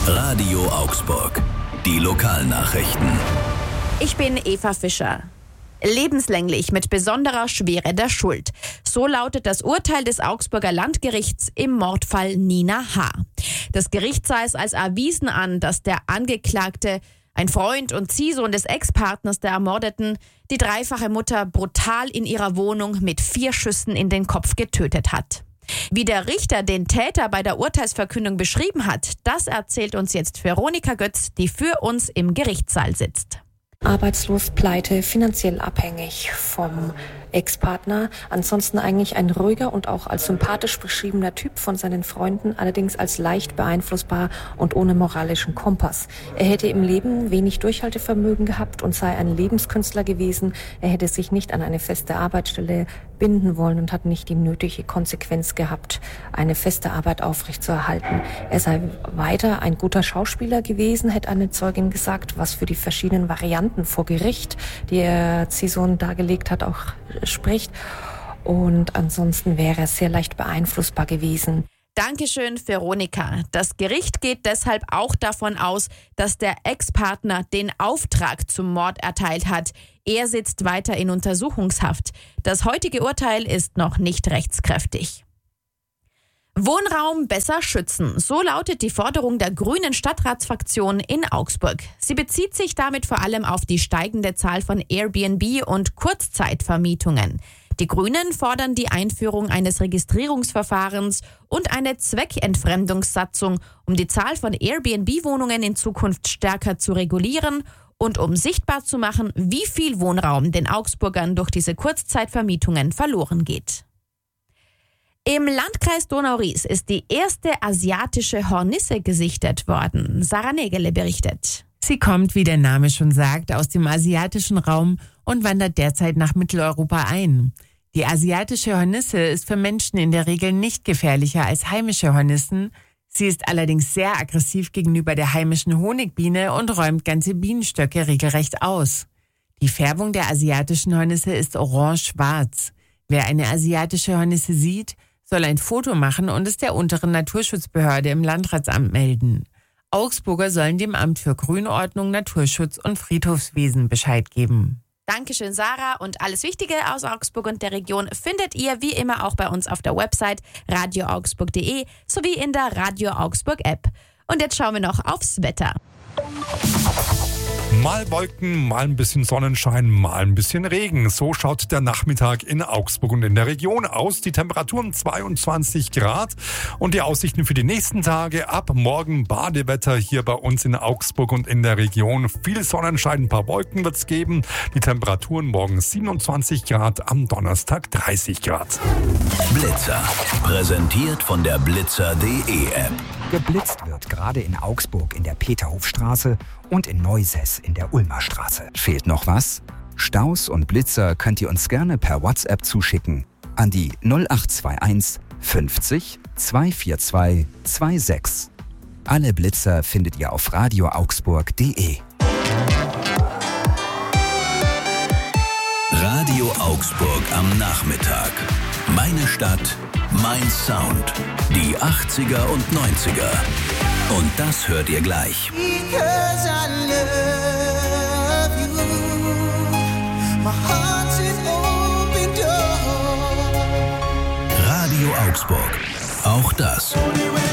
Radio Augsburg. Die Lokalnachrichten. Ich bin Eva Fischer. Lebenslänglich mit besonderer Schwere der Schuld. So lautet das Urteil des Augsburger Landgerichts im Mordfall Nina H. Das Gericht sah es als erwiesen an, dass der Angeklagte, ein Freund und Ziehsohn des Ex-Partners der Ermordeten, die dreifache Mutter brutal in ihrer Wohnung mit 4 Schüssen in den Kopf getötet hat. Wie der Richter den Täter bei der Urteilsverkündung beschrieben hat, das erzählt uns jetzt Veronika Götz, die für uns im Gerichtssaal sitzt. Arbeitslos, pleite, finanziell abhängig vom Ex-Partner. Ansonsten eigentlich ein ruhiger und auch als sympathisch beschriebener Typ von seinen Freunden, allerdings als leicht beeinflussbar und ohne moralischen Kompass. Er hätte im Leben wenig Durchhaltevermögen gehabt und sei ein Lebenskünstler gewesen. Er hätte sich nicht an eine feste Arbeitsstelle binden wollen und hat nicht die nötige Konsequenz gehabt, eine feste Arbeit aufrechtzuerhalten. Er sei weiter ein guter Schauspieler gewesen, hätte eine Zeugin gesagt, was für die verschiedenen Varianten vor Gericht, die er Ziehsohn dargelegt hat, auch spricht. Und ansonsten wäre er sehr leicht beeinflussbar gewesen. Dankeschön, Veronika. Das Gericht geht deshalb auch davon aus, dass der Ex-Partner den Auftrag zum Mord erteilt hat. Er sitzt weiter in Untersuchungshaft. Das heutige Urteil ist noch nicht rechtskräftig. Wohnraum besser schützen. So lautet die Forderung der grünen Stadtratsfraktion in Augsburg. Sie bezieht sich damit vor allem auf die steigende Zahl von Airbnb- und Kurzzeitvermietungen. Die Grünen fordern die Einführung eines Registrierungsverfahrens und eine Zweckentfremdungssatzung, um die Zahl von Airbnb-Wohnungen in Zukunft stärker zu regulieren und um sichtbar zu machen, wie viel Wohnraum den Augsburgern durch diese Kurzzeitvermietungen verloren geht. Im Landkreis Donau-Ries ist die erste asiatische Hornisse gesichtet worden. Sarah Nägele berichtet. Sie kommt, wie der Name schon sagt, aus dem asiatischen Raum und wandert derzeit nach Mitteleuropa ein. Die asiatische Hornisse ist für Menschen in der Regel nicht gefährlicher als heimische Hornissen. Sie ist allerdings sehr aggressiv gegenüber der heimischen Honigbiene und räumt ganze Bienenstöcke regelrecht aus. Die Färbung der asiatischen Hornisse ist orange-schwarz. Wer eine asiatische Hornisse sieht, soll ein Foto machen und es der unteren Naturschutzbehörde im Landratsamt melden. Augsburger sollen dem Amt für Grünordnung, Naturschutz und Friedhofswesen Bescheid geben. Dankeschön, Sarah. Und alles Wichtige aus Augsburg und der Region findet ihr wie immer auch bei uns auf der Website radioaugsburg.de sowie in der Radio Augsburg App. Und jetzt schauen wir noch aufs Wetter. Mal Wolken, mal ein bisschen Sonnenschein, mal ein bisschen Regen. So schaut der Nachmittag in Augsburg und in der Region aus. Die Temperaturen 22 Grad und die Aussichten für die nächsten Tage. Ab morgen Badewetter hier bei uns in Augsburg und in der Region. Viel Sonnenschein, ein paar Wolken wird es geben. Die Temperaturen morgen 27 Grad, am Donnerstag 30 Grad. Blitzer. Präsentiert von der Blitzer.de App. Geblitzt wird gerade in Augsburg in der Peterhofstraße und in Neusess in der Ulmer Straße. Fehlt noch was? Staus und Blitzer könnt ihr uns gerne per WhatsApp zuschicken an die 0821 50 242 26. Alle Blitzer findet ihr auf radioaugsburg.de. Radio Augsburg am Nachmittag. Meine Stadt, mein Sound. Die 80er und 90er. Und das hört ihr gleich. Because I love you. My heart's an open door. Radio Augsburg. Auch das